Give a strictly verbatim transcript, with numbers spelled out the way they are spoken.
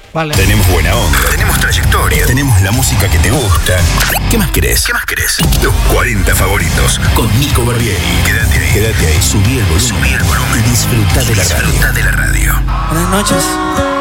Vale. Tenemos buena onda. Tenemos trayectoria. Tenemos la música que te gusta. ¿Qué más querés? ¿Qué más querés? Los cuarenta favoritos con Nico Barbieri. Quédate ahí. Quédate ahí. Subí el volumen. Subí el volumen. Y disfruta de la radio. Disfruta de la radio. Buenas noches.